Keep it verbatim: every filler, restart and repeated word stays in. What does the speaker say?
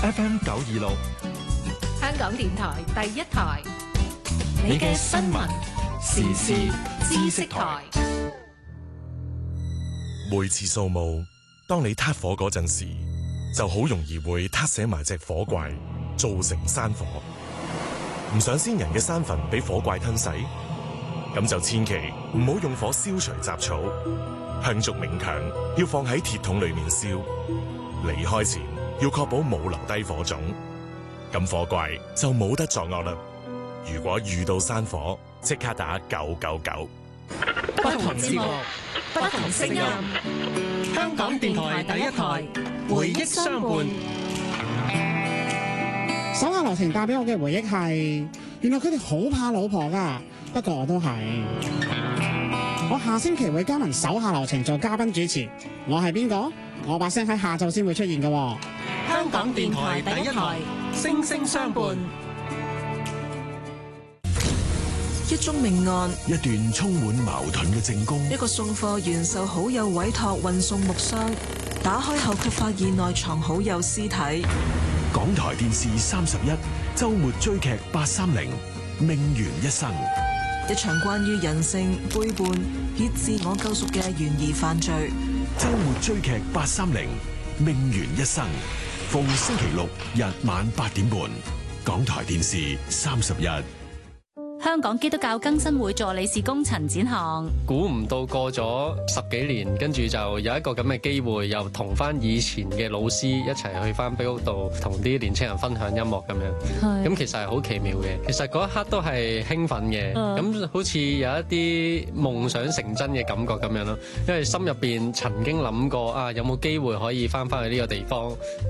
F M 九二六， 香港電台第一台， 你嘅新聞時事知識台。 每次掃墓，當你撻火嗰陣時，就好容易會撻死埋隻火怪，造成山火。唔想先人嘅山墳俾火怪吞噬，咁就千祈唔好用火燒除雜草。香燭冥鏹要放喺鐵桶裏面燒，離開前要確保冇留低火種，咁火怪就冇得作惡啦。如果遇到山火，即刻打九九九。 不同節目，不同聲音，香港電台第一台，回憶相伴。 手下留情帶俾我嘅回憶係，原來佢哋好怕老婆噶，不過我都係。我下星期會加盟手下留情做嘉賓主持，我係邊個？我把聲喺下晝先會出現噶。 香港電台第一台，聲聲相伴。 一宗命案， 一段充滿矛盾嘅證供， 一個送貨員受好友委託運送木箱，打開後卻發現內藏好友屍體。 港台電視三十一周末追劇八三零命懸一生， 一場關於人性背叛以自我救贖嘅懸疑犯罪。 周末追劇八三零命懸一生，逢星期六日晚八點半，港台電視三十一。 香港基督教更新會助理事工陳展航， 估唔到過咗十幾年，跟住就有一個咁嘅機會，又同翻以前嘅老師一齊去翻碑屋度，同啲年青人分享音樂咁樣。咁其實係好奇妙嘅，其實嗰一刻都係興奮嘅，咁好似有一啲夢想成真嘅感覺咁樣咯。因為心入邊曾經諗過啊，有冇機會可以翻翻去呢個地方。